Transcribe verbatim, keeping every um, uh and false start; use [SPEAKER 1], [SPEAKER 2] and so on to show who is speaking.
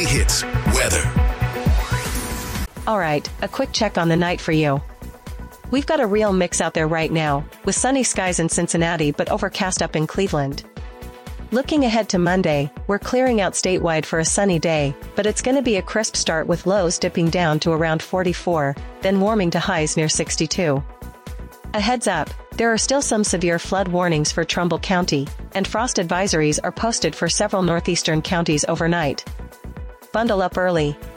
[SPEAKER 1] Weekly Hits weather.
[SPEAKER 2] All right, a quick check on the night for you. We've got a real mix out there right now, with sunny skies in Cincinnati but overcast up in Cleveland. Looking ahead to Monday, we're clearing out statewide for a sunny day, but it's going to be a crisp start with lows dipping down to around forty-four, then warming to highs near sixty-two. A heads up, there are still some severe flood warnings for Trumbull County, and frost advisories are posted for several northeastern counties overnight. Bundle up early,